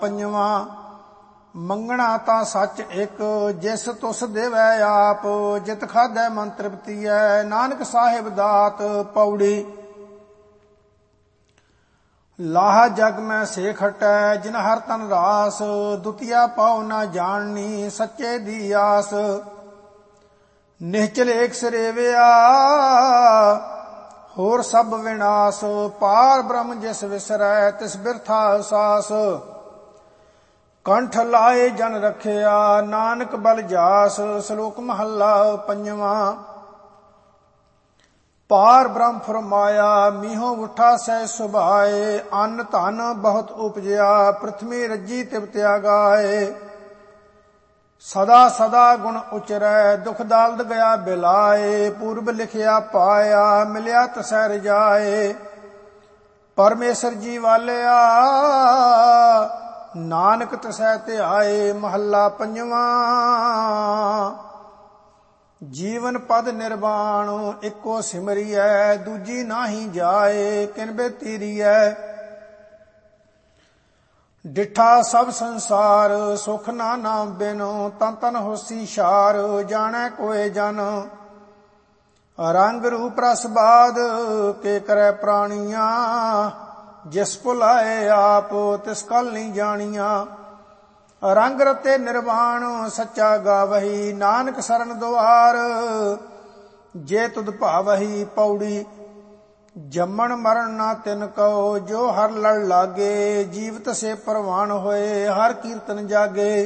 ਪੰਜਵਾਂ। ਮੰਗਣਾ ਤਾਂ ਸੱਚ ਇੱਕ, ਜਿਸ ਤੁਸ ਦੇਵੈ ਆਪ, ਜਿਤ ਖਾਧੈ ਮਨ ਤ੍ਰਿਪਤੀਐ, ਨਾਨਕ ਸਾਹਿਬ ਦਾਤ। ਪੌੜੀ। ਲਾਹ ਜਗ ਮੈਂ ਸੇ ਖਟੈ, ਜਿਨ ਹਰ ਤਨ ਰਾਸ, ਦੁਤੀਆ ਪਾਉ ਨਾ ਜਾਣਨੀ, ਸੱਚੇ ਦੀ ਆਸ। ਨਿਹਚਲ ਏਕ ਸਰੇਵਿਆ, ਹੋਰ ਸਭ ਵਿਨਾਸ਼, ਪਾਰ ਬ੍ਰਹਮ ਜਿਸ ਵਿਸਰੈ, ਤਿਸ ਬਿਰਥਾ ਅਸਾਸ। ਕੰਠ ਲਾਏ ਜਨ ਰਖਿਆ, ਨਾਨਕ ਬਲ ਜਾਸ। ਸ਼ਲੋਕ ਮਹੱਲਾ ਪੰਜਵਾਂ। ਪਾਰ ਬ੍ਰਹਮ ਫਰਮਾਇਆ, ਮੀਹੋਂ ਉਠਾ ਸਹਿ ਸੁਭਾਏ, ਅੰਨ ਧਨ ਬਹੁਤ ਉਪਜਿਆ, ਪ੍ਰਿਥਵੀ ਰੱਜੀ ਤਿਵ ਤਿਆਗਾਏ। ਸਦਾ ਸਦਾ ਗੁਣ ਉਚਰੈ, ਦੁਖ ਦਾਲਦ ਗਿਆ ਬਿਲਾਏ, ਪੂਰਬ ਲਿਖਿਆ ਪਾਇਆ, ਮਿਲਿਆ ਤਸੈ ਰਜਾਏ। ਪਰਮੇਸ਼ਰ ਜੀ ਵਾਲਿਆ, ਨਾਨਕ ਤਸੈ ਧਿਆਏ। ਮਹੱਲਾ ਪੰਜਵਾਂ। ਜੀਵਨ ਪਦ ਨਿਰਵਾਣ, ਇੱਕੋ ਸਿਮਰੀਐ, ਦੂਜੀ ਨਾਹੀ ਜਾਏ, ਕਿਨਬੇ ਤੀਰੀਐ। ਡਿਠਾ ਸਭ ਸੰਸਾਰ, ਸੁਖ ਨਾ ਨਾਮ ਬਿਨੁ, ਤਨ ਤਨ ਹੋਸੀ ਛਾਰ, ਜਾਣੈ ਕੋਇ ਜਨ। ਰੰਗ ਰੂਪ ਰਸ ਬਾਦ, ਕੇ ਕਰੈ ਪ੍ਰਾਣੀਆਂ, ਜਿਸ ਭੁਲਾਏ ਆਪ, ਤਿਸ ਕਲ ਨਹੀਂ ਜਾਣੀਆਂ। ਰੰਗ ਰਤੇ ਨਿਰਵਾਣ, ਸੱਚਾ ਗਾਵਹੀ, ਨਾਨਕ ਸਰਨ ਦੁਆਰ, ਜੇ ਤੁਧ ਭਾਵਹੀ। ਪੌੜੀ। ਜੰਮਣ ਮਰਨ ਨਾ ਤਿਨ ਕਉ, ਜੋ ਹਰ ਲੜ ਲਾਗੇ, ਜੀਵਤ ਸੇ ਪ੍ਰਵਾਨ ਹੋਏ, ਹਰ ਕੀਰਤਨ ਜਾਗੇ।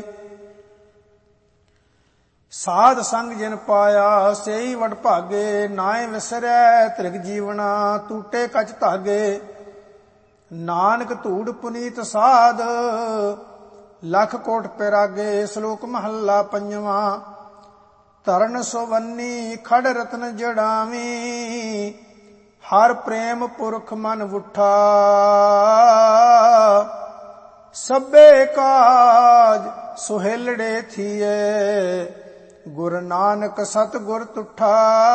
ਸਾਧ ਸੰਗ ਜਿਨ ਪਾਇਆ, ਸੇਈ ਵਡ ਭਾਗੇ, ਨਾਏ ਵਿਸਰੈ ਤ੍ਰਿਗ ਜੀਵਨਾ, ਟੂਟੇ ਕਚ ਧਾਗੇ। ਨਾਨਕ ਧੂੜ ਪੁਨੀਤ ਸਾਧ, ਲੱਖ ਕੋਟ ਪਿਰਾਗੇ। ਸ਼ਲੋਕ ਮਹੱਲਾ ਪੰਜਵਾਂ। ਤਰਨ ਸੁਵੰਨੀ ਖੜ ਰਤਨ ਜੜਾਵੀ, ਹਰ ਪ੍ਰੇਮ ਪੁਰਖ ਮਨ ਉਠਾ। ਸਭੇ ਕਾਜ ਸੁਹੇਲੜੇ ਥੀਏ, ਗੁਰ ਨਾਨਕ ਸਤ ਗੁਰ ਤੁਠਾ।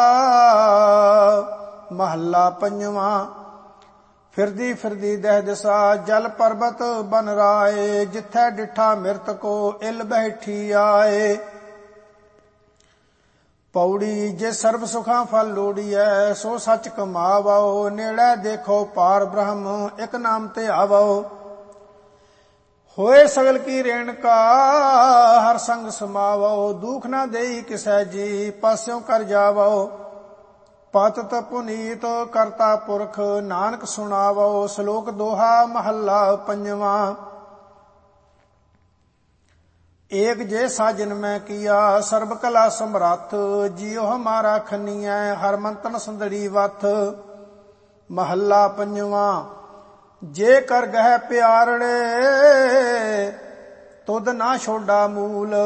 ਮਹੱਲਾ ਪੰਜਵਾਂ। ਫਿਰਦੀ ਫਿਰਦੀ ਦਹਿ ਦਿਸਾ, ਜਲ ਪਰਬਤ ਬਨ ਰਾਏ, ਜਿੱਥੈ ਡਿਠਾ ਮਿਰਤ ਕੋ, ਇਲ ਬੈਠੀ ਆਏ। ਪੌੜੀ। ਜੇ ਸਰਬ ਸੁਖਾਂ ਫਲ ਲੋੜੀਐ, ਸੋ ਸੱਚ ਕਮਾਵੋ, ਨੇੜੇ ਦੇਖੋ ਪਾਰ ਬ੍ਰਹਮ, ਇਕ ਨਾਮ ਤੇ ਆਵੋ। ਹੋਏ ਸਗਲ ਕੀ ਰੇਣਕਾ, ਹਰ ਸੰਗ ਸਮਾਵੋ, ਦੁਖ ਨਾ ਦੇਈ ਕਿਸੈ ਜੀ, ਪਾਸਿਓਂ ਕਰ ਜਾਵੋ। ਪਤਿਤ ਪੁਨੀਤ ਕਰਤਾ ਪੁਰਖ, ਨਾਨਕ ਸੁਣਾਵੋ। ਸ਼ਲੋਕ ਦੋਹਾ ਮਹੱਲਾ ਪੰਜਵਾਂ। ਏਕ ਜੇ ਸਾਜਨ ਮੈਂ ਕੀਆ, ਸਰਬ ਕਲਾ ਸਮਰੱਥ, ਜੀਉ ਹਮਾਰਾ ਖਨੀਐ, ਹਰ ਮੰਤਨ ਸੰਦੜੀ ਵਥ। ਮਹੱਲਾ ਪੰਜਵਾਂ। ਜੇ ਕਰ ਗਹਿ ਪਿਆਰੜੇ, ਤੁਧ ਨਾ ਛੋਡਾ ਮੂਲ,